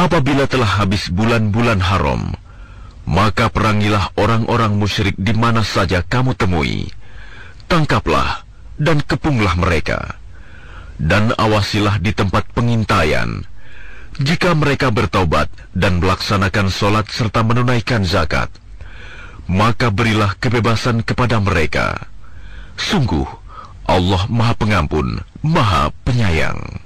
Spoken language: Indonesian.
Apabila telah habis bulan-bulan haram, maka perangilah orang-orang musyrik di mana saja kamu temui. Tangkaplah dan kepunglah mereka. Dan awasilah di tempat pengintaian. Jika mereka bertaubat dan melaksanakan sholat serta menunaikan zakat, maka berilah kebebasan kepada mereka. Sungguh, Allah Maha Pengampun, Maha Penyayang.